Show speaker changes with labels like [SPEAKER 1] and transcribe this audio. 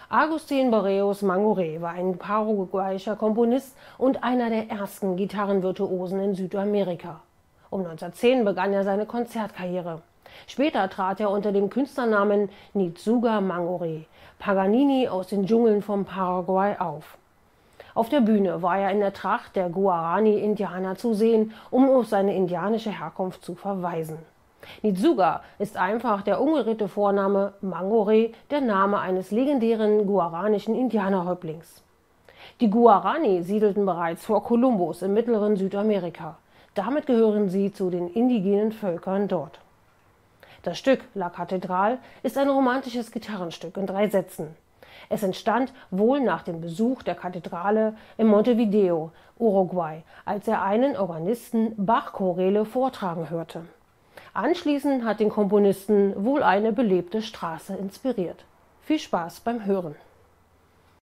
[SPEAKER 1] Agustín Barrios Mangoré war ein paraguayischer Komponist und einer der ersten Gitarrenvirtuosen in Südamerika. Um 1910 begann er seine Konzertkarriere. Später trat er unter dem Künstlernamen Nitsuga Mangoré Paganini aus den Dschungeln von Paraguay auf. Auf der Bühne war er in der Tracht der Guarani-Indianer zu sehen, um auf seine indianische Herkunft zu verweisen. Nitsuga ist einfach der umgedrehte Vorname Mangoré, der Name eines legendären guaranischen Indianerhäuptlings. Die Guarani siedelten bereits vor Kolumbus im mittleren Südamerika. Damit gehören sie zu den indigenen Völkern dort. Das Stück La Catedral ist ein romantisches Gitarrenstück in 3 Sätzen. Es entstand wohl nach dem Besuch der Kathedrale in Montevideo, Uruguay, als er einen Organisten Bach-Choräle vortragen hörte. Anschließend hat den Komponisten wohl eine belebte Straße inspiriert. Viel Spaß beim Hören!